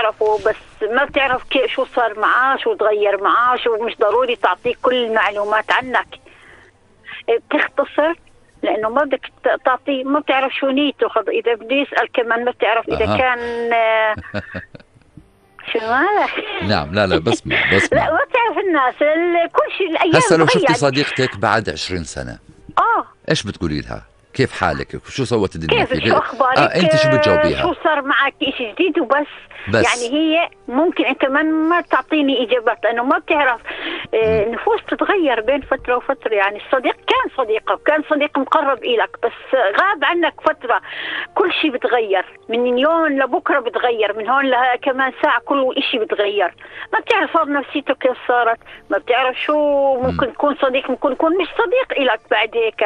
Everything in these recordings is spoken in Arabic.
بتعرفه، بس ما بتعرف شو صار معاه، شو تغير معاه، شو مش ضروري تعطيك كل المعلومات عنك. بتختصر لأنه ما بدك تعطيه، ما بتعرف شو نيته. إذا بده يسأل كمان ما بتعرف إذا كان شو مالك؟ نعم، لا بسمع لا ما بتعرف الناس، كل شيء الأيام هسا لو شفتي تغير. صديقتك بعد 20 سنة ايش بتقولي لها؟ كيف حالك؟ شو سوت الدنيا كيف فيك؟ شو أخبارك؟ انت شو بتجاوبيها؟ شو صار معك شيء جديد وبس. بس يعني هي ممكن انت ما تعطيني اجابات لانه ما بتعرف. النفوس بتتغير بين فتره وفتره. يعني الصديق كان صديقك، كان صديق مقرب إلك، بس غاب عنك فتره، كل شيء بتغير من يوم لبكره، بتغير من هون كمان ساعه، كل شيء بتغير. ما بتعرف صار نفسيته كيف صارت، ما بتعرف شو ممكن يكون صديق، ممكن يكون مش صديق إلك بعد هيك.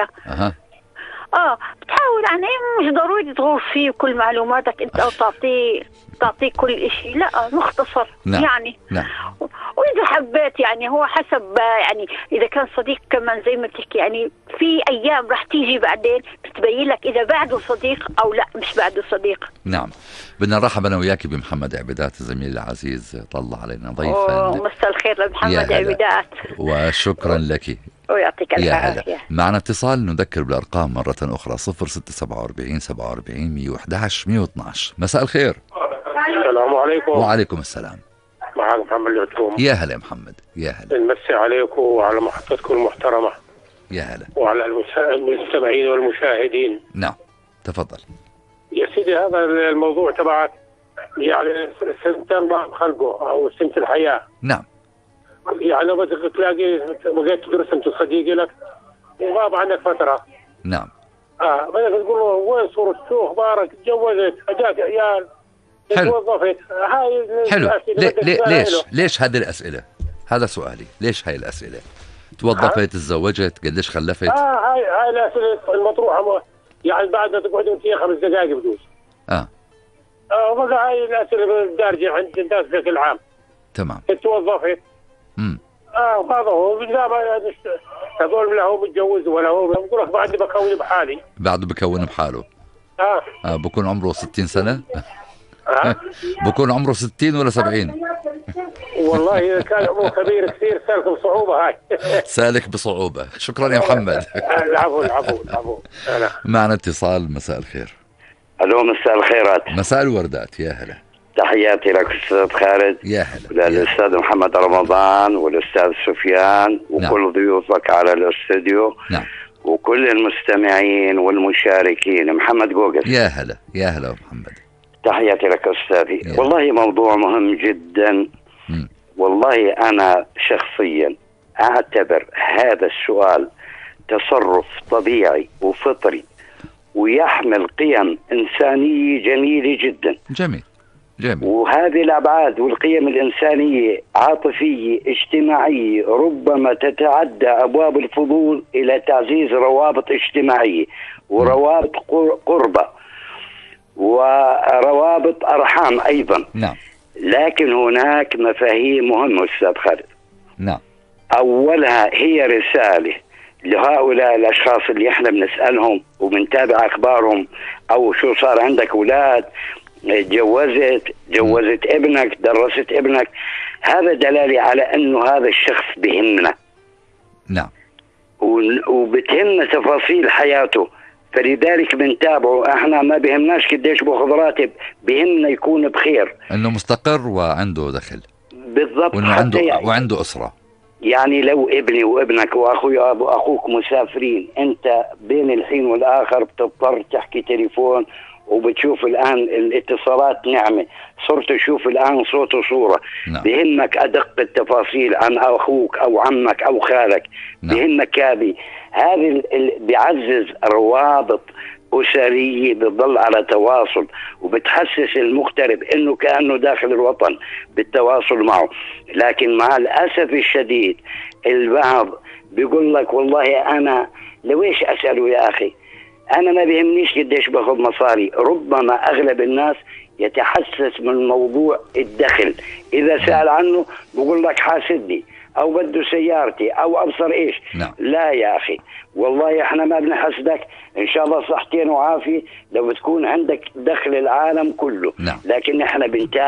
بتحاول يعني مش ضروري تغوص فيه كل معلوماتك انت او تعطيه كل شيء، لا مختصر. نعم. يعني نعم. واذا حبيت يعني هو حسب، يعني اذا كان صديق كمان زي ما تحكي، يعني في ايام راح تيجي بعدين بتبين لك اذا بعده صديق او لا مش بعده صديق. نعم. بدنا نرحب انا وياك بمحمد عبيدات الزميل العزيز، طلع علينا ضيفا. مساء الخير لمحمد عبيدات، وشكرا لك ويعطيك العافية. معنا اتصال، نذكر بالأرقام مرة أخرى 0647 47 111 112. مساء الخير. السلام عليكم. وعليكم السلام. معك محمد العتوم. يا هلا محمد، يا هلا. نمسي عليكم وعلى محطتكم المحترمة. يا هلا. وعلى المستمعين والمشاهدين. نعم تفضل يا سيدي. هذا الموضوع تبعك يعني سنتين بعد خلقه أو سنة الحياة. نعم. يعني لو بدك تلاقي بقيت تدرس انت صديقي لك وغاب عنك فترة. نعم. بدك تقول له وين صورة، شو اخبارك، تجوزت، اجاك عيال، توظفت. هاي حلو. ليش هذه الأسئلة؟ هذا سؤالي، ليش هاي الأسئلة؟ توظفت، تزوجت، قديش خلفت؟ هاي الأسئلة المطروحة يعني بعد ما تقعد انت 5 دقائق بدوس. وبقى هاي الأسئلة الدارجة عند الناس بشكل عام. تمام. توظفت. وهذا هو يعني تقول له هو متجوز ولا هو بقول لك بعد بكون بحالي. بعده بكون بحاله. بكون عمره 60 سنة. بكون عمره 60 ولا 70؟ والله إذا كان عمره كبير كثير سالك بصعوبة. هاي سالك بصعوبة. شكرا يا محمد. العفو. معنا اتصال. مساء الخير. الو مساء الخيرات. مساء الوردات. يا هلا. تحياتي لك أستاذ خالد. يا هلا. للأستاذ محمد رمضان والأستاذ سفيان وكل نعم. ضيوفك على الاستوديو. نعم. وكل المستمعين والمشاركين. محمد جوجل. يا هلا. يا هلا محمد. تحياتي لك أستاذي. والله موضوع مهم جدا. والله أنا شخصيا أعتبر هذا السؤال تصرف طبيعي وفطري ويحمل قيم إنسانية جميلة جدا. جميل. وهذه الأبعاد والقيم الإنسانية عاطفية اجتماعية ربما تتعدى أبواب الفضول إلى تعزيز روابط اجتماعية وروابط قربة وروابط أرحام أيضا. نعم. لكن هناك مفاهيم مهمة أستاذ خالد. نعم. أولها هي رسالة لهؤلاء الأشخاص اللي احنا بنسألهم وبنتابع أخبارهم، أو شو صار عندك أولاد، جوزت ابنك، درست ابنك، هذا دلالة على أنه هذا الشخص بهمنا. نعم. وبتهمنا تفاصيل حياته، فلذلك بنتابعه. احنا ما بهمناش قديش باخذ راتب، بهمنا يكون بخير، انه مستقر وعنده دخل. بالضبط. وعنده أسرة. يعني لو ابني وابنك واخوك مسافرين، انت بين الحين والآخر بتضطر تحكي تليفون، وبتشوف الآن الاتصالات نعمة، صرت تشوف الآن صوت وصورة. نعم. بهمك أدق التفاصيل عن أخوك أو عمك أو خالك. نعم. بهمك هذه بيعزز روابط أسرية، بتضل على تواصل، وبتحسس المغترب إنه كأنه داخل الوطن بالتواصل معه. لكن مع الأسف الشديد البعض بيقول لك والله أنا لويش أسأله يا أخي، أنا ما بيهمنيش قديش باخذ مصاري. ربما أغلب الناس يتحسس من موضوع الدخل، إذا سأل عنه بقول لك حاسدني أو بده سيارتي أو أبصر إيش. نعم. لا يا أخي، والله إحنا ما بنحسدك، إن شاء الله صحتين وعافية لو تكون عندك دخل العالم كله. نعم. لكن إحنا بنتابع